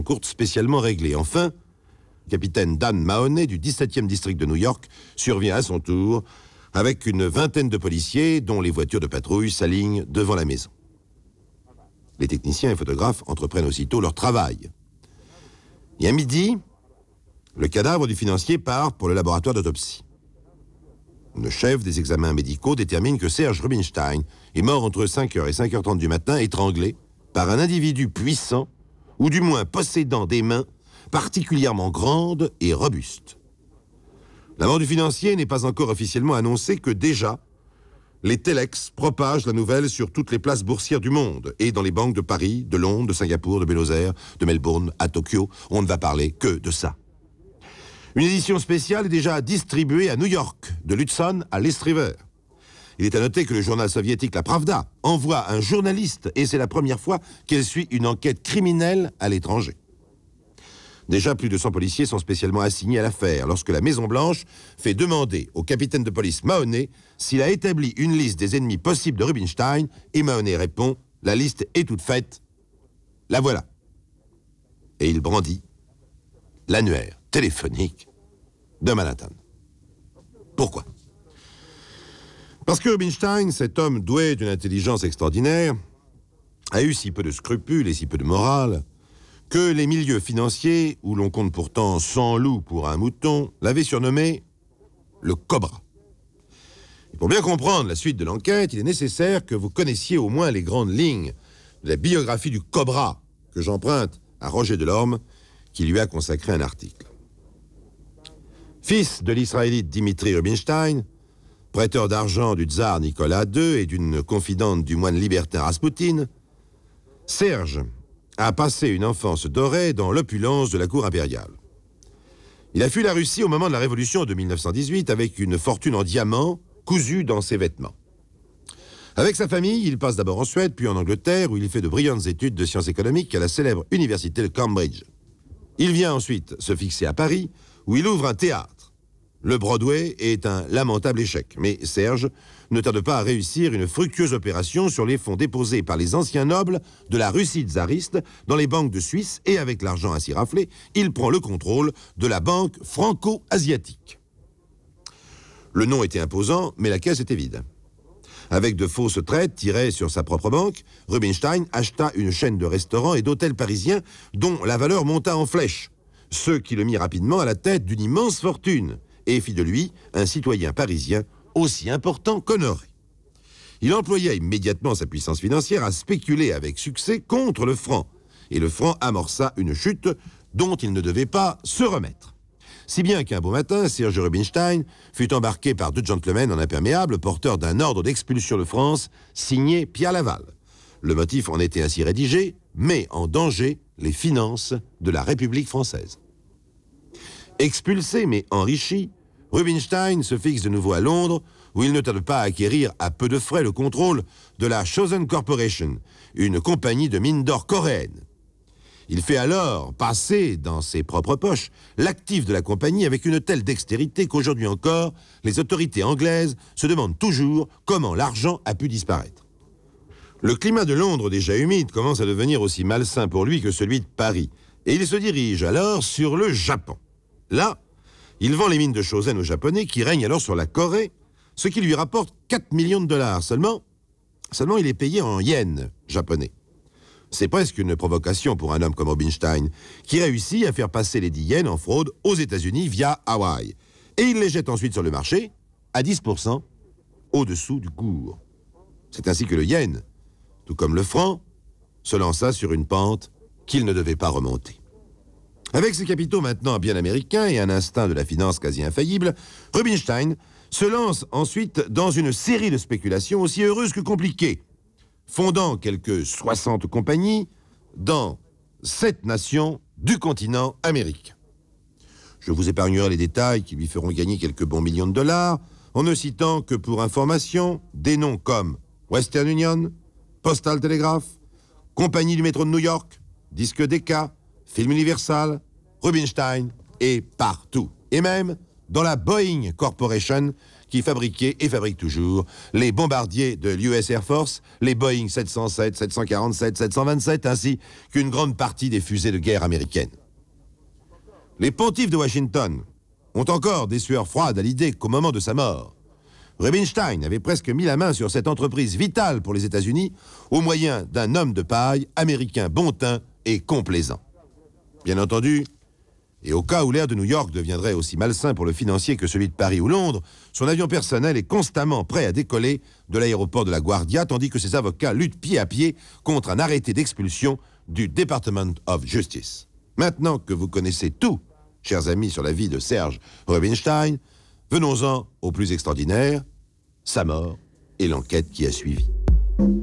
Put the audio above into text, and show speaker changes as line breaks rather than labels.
courte spécialement réglée. Enfin, le capitaine Dan Mahoney du 17e district de New York survient à son tour avec une vingtaine de policiers dont les voitures de patrouille s'alignent devant la maison. Les techniciens et photographes entreprennent aussitôt leur travail. Et à midi, le cadavre du financier part pour le laboratoire d'autopsie. Le chef des examens médicaux détermine que Serge Rubinstein est mort entre 5h et 5h30 du matin, étranglé par un individu puissant, ou du moins possédant des mains particulièrement grandes et robustes. La mort du financier n'est pas encore officiellement annoncée que déjà, les telex propagent la nouvelle sur toutes les places boursières du monde et dans les banques de Paris, de Londres, de Singapour, de Buenos Aires, de Melbourne, à Tokyo. On ne va parler que de ça. Une édition spéciale est déjà distribuée à New York, de l'Hudson à l'East River. Il est à noter que le journal soviétique La Pravda envoie un journaliste et c'est la première fois qu'elle suit une enquête criminelle à l'étranger. Déjà, plus de 100 policiers sont spécialement assignés à l'affaire lorsque la Maison-Blanche fait demander au capitaine de police Mahoney s'il a établi une liste des ennemis possibles de Rubinstein et Mahoney répond « La liste est toute faite, la voilà ». Et il brandit l'annuaire téléphonique de Manhattan. Pourquoi? Parce que Rubinstein, cet homme doué d'une intelligence extraordinaire, a eu si peu de scrupules et si peu de morale que les milieux financiers, où l'on compte pourtant 100 loups pour un mouton, l'avaient surnommé le Cobra. Et pour bien comprendre la suite de l'enquête, il est nécessaire que vous connaissiez au moins les grandes lignes de la biographie du Cobra, que j'emprunte à Roger Delorme, qui lui a consacré un article. Fils de l'Israélite Dimitri Rubinstein, prêteur d'argent du tsar Nicolas II et d'une confidente du moine libertin Raspoutine, Serge a passé une enfance dorée dans l'opulence de la cour impériale. Il a fui la Russie au moment de la Révolution de 1918 avec une fortune en diamants cousue dans ses vêtements. Avec sa famille, il passe d'abord en Suède, puis en Angleterre, où il fait de brillantes études de sciences économiques à la célèbre université de Cambridge. Il vient ensuite se fixer à Paris, où il ouvre un théâtre. Le Broadway est un lamentable échec, mais Serge ne tarde pas à réussir une fructueuse opération sur les fonds déposés par les anciens nobles de la Russie tsariste dans les banques de Suisse et avec l'argent ainsi raflé, il prend le contrôle de la banque franco-asiatique. Le nom était imposant, mais la caisse était vide. Avec de fausses traites tirées sur sa propre banque, Rubinstein acheta une chaîne de restaurants et d'hôtels parisiens dont la valeur monta en flèche, ce qui le mit rapidement à la tête d'une immense fortune et fit de lui un citoyen parisien aussi important qu'honoré. Il employa immédiatement sa puissance financière à spéculer avec succès contre le franc, et le franc amorça une chute dont il ne devait pas se remettre. Si bien qu'un beau matin, Serge Rubinstein fut embarqué par deux gentlemen en imperméable porteurs d'un ordre d'expulsion de France signé Pierre Laval. Le motif en était ainsi rédigé, met en danger les finances de la République française. Expulsé mais enrichi, Rubinstein se fixe de nouveau à Londres, où il ne tarde pas à acquérir à peu de frais le contrôle de la Chosen Corporation, une compagnie de mines d'or coréenne. Il fait alors passer dans ses propres poches l'actif de la compagnie avec une telle dextérité qu'aujourd'hui encore, les autorités anglaises se demandent toujours comment l'argent a pu disparaître. Le climat de Londres, déjà humide, commence à devenir aussi malsain pour lui que celui de Paris, et il se dirige alors sur le Japon. Là, il vend les mines de Chosen aux Japonais qui règnent alors sur la Corée, ce qui lui rapporte 4 millions de dollars. Seulement, il est payé en yens japonais. C'est presque une provocation pour un homme comme Rubinstein, qui réussit à faire passer les 10 yens en fraude aux États-Unis via Hawaï. Et il les jette ensuite sur le marché à 10% au-dessous du cours. C'est ainsi que le yen, tout comme le franc, se lança sur une pente qu'il ne devait pas remonter. Avec ses capitaux maintenant bien américains et un instinct de la finance quasi infaillible, Rubinstein se lance ensuite dans une série de spéculations aussi heureuses que compliquées, fondant quelques 60 compagnies dans 7 nations du continent américain. Je vous épargnerai les détails qui lui feront gagner quelques bons millions de dollars, en ne citant que pour information des noms comme Western Union, Postal Telegraph, Compagnie du métro de New York, Disque Decca, Film Universal, Rubinstein et partout. Et même dans la Boeing Corporation qui fabriquait et fabrique toujours les bombardiers de l'US Air Force, les Boeing 707, 747, 727, ainsi qu'une grande partie des fusées de guerre américaines. Les pontifes de Washington ont encore des sueurs froides à l'idée qu'au moment de sa mort, Rubinstein avait presque mis la main sur cette entreprise vitale pour les États-Unis au moyen d'un homme de paille américain bon teint et complaisant. Bien entendu, et au cas où l'air de New York deviendrait aussi malsain pour le financier que celui de Paris ou Londres, son avion personnel est constamment prêt à décoller de l'aéroport de la Guardia, tandis que ses avocats luttent pied à pied contre un arrêté d'expulsion du Department of Justice. Maintenant que vous connaissez tout, chers amis, sur la vie de Serge Rubinstein, venons-en au plus extraordinaire, sa mort et l'enquête qui a suivi.